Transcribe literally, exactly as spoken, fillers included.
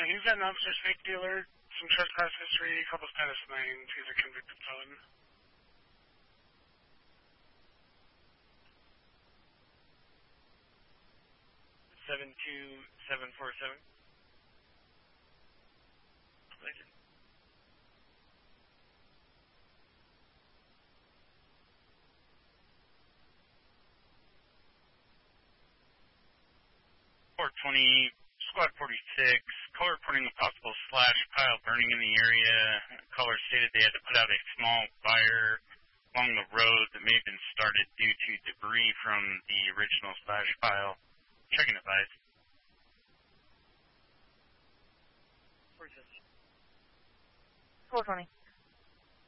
he's got an officer safety alert, some trespass history, a couple status nines. He's a convicted felon. seven two seven four seven. Related. four twenty, Squad forty-six, caller reporting a possible slash pile burning in the area. Caller stated they had to put out a small fire along the road that may have been started due to debris from the original slash pile. Checking advice. four twenty.